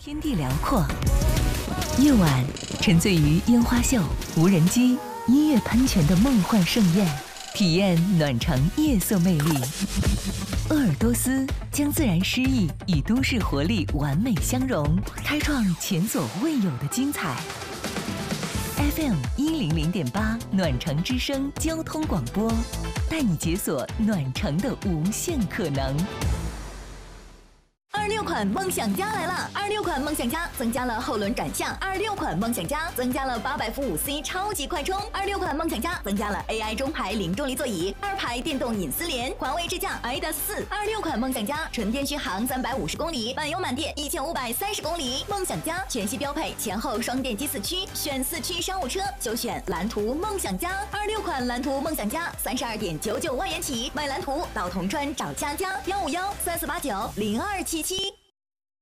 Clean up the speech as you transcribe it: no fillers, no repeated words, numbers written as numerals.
天地辽阔，夜晚沉醉于烟花秀、无人机、音乐喷泉的梦幻盛宴，体验暖城夜色魅力。鄂尔多斯将自然诗意与都市活力完美相融，开创前所未有的精彩。FM 100.8暖城之声交通广播，带你解锁暖城的无限可能。26款梦想家来了！26款梦想家增加了后轮转向，26款梦想家增加了800伏5C 超级快充，26款梦想家增加了 AI 中排零重力座椅，2排电动隐私帘，环卫支架 iDA4。26款梦想家纯电续航350公里，满油满电1530公里。梦想家全系标配前后双电机4驱，选4驱商务车就选蓝图梦想家。26款蓝图梦想家32.99万元起，买蓝图到铜川找佳佳，15134890277。